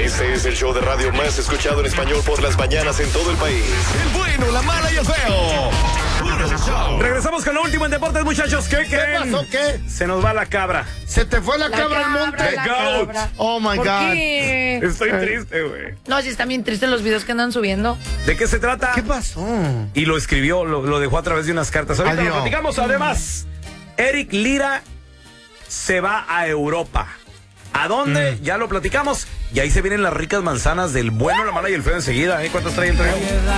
Este es el show de radio más escuchado en español por las mañanas en todo el país. El bueno, la mala y el feo. Puro show. Regresamos con lo último en deportes, muchachos. ¿Qué creen? pasó? ¿Qué? Se nos va la cabra. ¿Se te fue la cabra al monte? La goat. Oh, my ¿Por God. qué? Estoy triste, güey. No, si están bien tristes los videos que andan subiendo. ¿De qué se trata? ¿Qué pasó? Y lo escribió, lo dejó a través de unas cartas. Ahorita Adiós. lo platicamos. Además, Eric Lira se va a Europa. ¿A dónde? Ya lo platicamos. Y ahí se vienen las ricas manzanas del bueno, la mala y el feo enseguida. ¿Cuántas trae el tren?